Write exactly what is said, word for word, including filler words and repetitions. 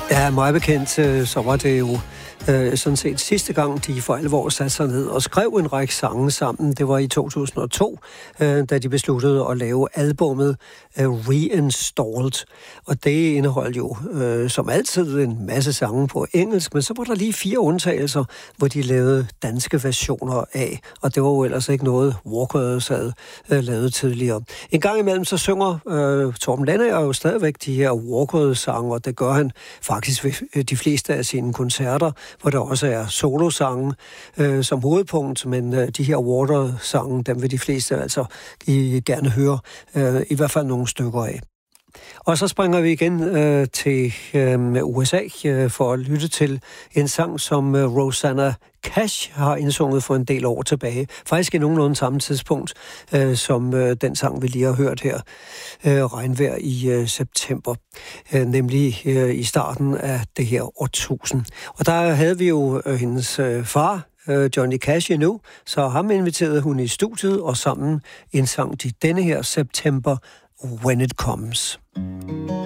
Ja, meget bekendt, øh, så var det jo øh, sådan set sidste gang, de for alvor satte sig ned og skrev en række sange sammen. Det var i to tusind og to, øh, da de besluttede at lave albummet øh, Reinstalled. Og det indeholdt jo øh, som altid en masse sange på engelsk, men så var der lige fire undtagelser, hvor de lavede danske versioner af. Og det var jo ellers ikke noget, Walkers havde øh, lavet tidligere. En gang imellem så synger øh, Torben Lendager jo stadigvæk de her Walkers-sange, og det gør han faktisk ved de fleste af sine koncerter, hvor der også er solosange øh, som hovedpunkt, men øh, de her Water-sange, dem vil de fleste altså I gerne høre øh, i hvert fald nogle stykker af. Og så springer vi igen øh, til øh, U S A øh, for at lytte til en sang, som øh, Rosanna Cash har indsunget for en del år tilbage. Faktisk i nogenlunde samme tidspunkt, øh, som øh, den sang, vi lige har hørt her, øh, Regnvejr i øh, september, øh, nemlig øh, i starten af det her årtusind. Og der havde vi jo øh, hendes øh, far, øh, Johnny Cash endnu, så ham inviterede hun i studiet, og sammen indsang de denne her September, When It Comes.